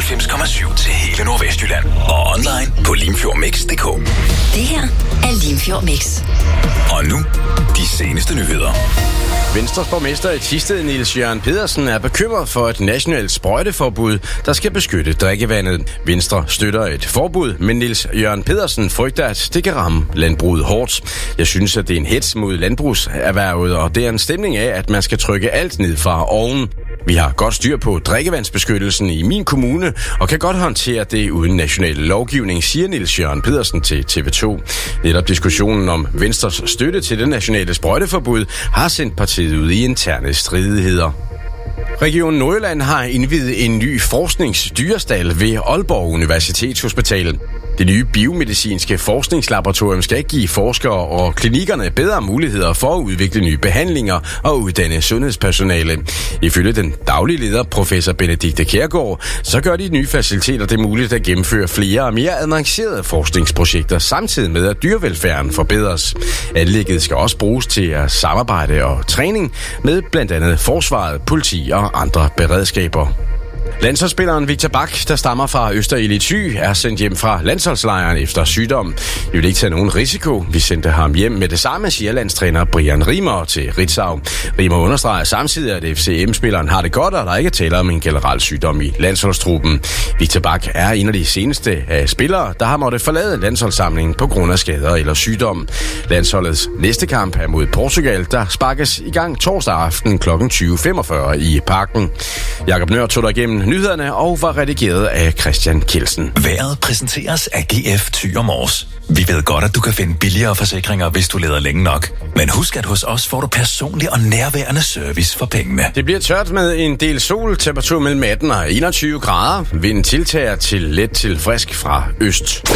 99,7 til hele Nordvestjylland. Og online på limfjordmix.dk. Det her er Limfjord Mix. Og nu, de seneste nyheder. Venstres borgmester i Thisted, Niels Jørgen Pedersen, er bekymret for et nationalt sprøjteforbud, der skal beskytte drikkevandet. Venstre støtter et forbud, men Niels Jørgen Pedersen frygter, at det kan ramme landbruget hårdt. Jeg synes, at det er en hets mod landbrugserhvervet, og det er en stemning af, at man skal trykke alt ned fra oven. Vi har godt styr på drikkevandsbeskyttelsen i min kommune, og kan godt håndtere det uden national lovgivning, siger Niels Jørgen Pedersen til TV2. Netop diskussionen om Venstres støtte til det nationale sprøjteforbud har sendt partiet ud i interne stridigheder. Region Nordjylland har indviet en ny forskningsdyrestal ved Aalborg Universitetshospital. Det nye biomedicinske forskningslaboratorium skal give forskere og klinikkerne bedre muligheder for at udvikle nye behandlinger og uddanne sundhedspersonale. Ifølge den daglige leder, professor Benedikte Kjærgaard, så gør de nye faciliteter det muligt at gennemføre flere og mere avancerede forskningsprojekter, samtidig med at dyrevelfærden forbedres. Anlægget skal også bruges til at samarbejde og træning med blandt andet forsvaret, politi og andre beredskaber. Landsholdsspilleren Victor Bak, der stammer fra Østerild Thy, er sendt hjem fra landsholdslejren efter sygdom. Vi vil ikke tage nogen risiko. Vi sendte ham hjem med det samme, siger landstræner Brian Riemer til Ritzau. Riemer understreger samtidig, at FCM-spilleren har det godt, og der ikke taler om en generel sygdom i landsholdstruppen. Victor Bak er en af de seneste af spillere, der har måttet forlade landsholdssamlingen på grund af skader eller sygdom. Landsholdets næste kamp er mod Portugal, der sparkes i gang torsdag aften kl. 20.45 i Parken. Jakob Nør tog der igennem nyhederne og var redigeret af Christian Kjeldsen. Vejret præsenteres af GF Thy og Mors. Vi ved godt, at du kan finde billigere forsikringer, hvis du leder længe nok. Men husk, at hos os får du personlig og nærværende service for pengene. Det bliver tørt med en del sol, temperatur mellem 18 og 21 grader. Vinden tiltager til let til frisk fra øst.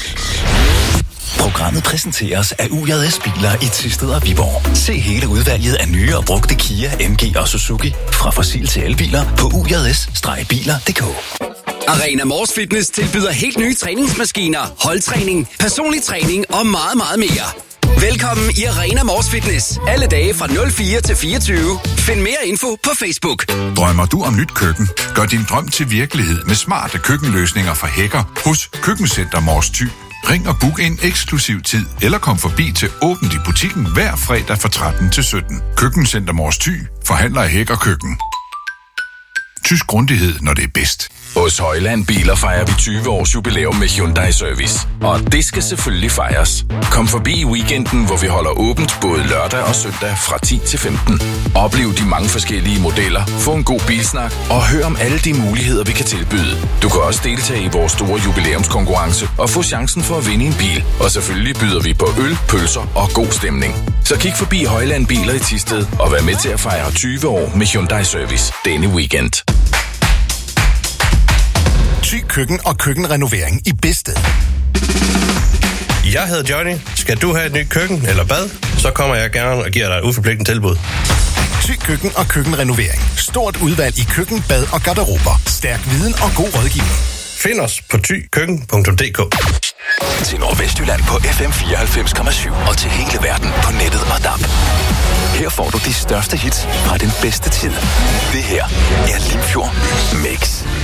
Programmet præsenteres af UJS Biler i Thisted og Viborg. Se hele udvalget af nye og brugte Kia, MG og Suzuki fra fossil til elbiler på ujs-biler.dk. Arena Mors Fitness tilbyder helt nye træningsmaskiner, holdtræning, personlig træning og meget, meget mere. Velkommen i Arena Mors Fitness. Alle dage fra 04 til 24. Find mere info på Facebook. Drømmer du om nyt køkken? Gør din drøm til virkelighed med smarte køkkenløsninger fra Hækker hos Køkkencenter Mors Thy. Ring og book en eksklusiv tid, eller kom forbi til åbent i butikken hver fredag fra 13 til 17. Køkkencenter Mors Thy forhandler i Hækker Køkken. Tysk grundighed, når det er bedst. Hos Højland Biler fejrer vi 20 års jubilæum med Hyundai Service. Og det skal selvfølgelig fejres. Kom forbi i weekenden, hvor vi holder åbent både lørdag og søndag fra 10 til 15. Oplev de mange forskellige modeller, få en god bilsnak og hør om alle de muligheder, vi kan tilbyde. Du kan også deltage i vores store jubilæumskonkurrence og få chancen for at vinde en bil. Og selvfølgelig byder vi på øl, pølser og god stemning. Så kig forbi Højland Biler i Thisted og vær med til at fejre 20 år med Hyundai Service denne weekend. Thy Køkken og køkkenrenovering i Bedsted. Jeg hedder Johnny. Skal du have et nyt køkken eller bad, så kommer jeg gerne og giver dig et uforpligtende tilbud. Thy Køkken og køkkenrenovering. Stort udvalg i køkken, bad og garderober. Stærk viden og god rådgivning. Find os på thykøkken.dk. Til Nordvestjylland på FM 94,7 og til hele verden på nettet og DAB. Her får du de største hits fra den bedste tid. Det her er Limfjord Mix.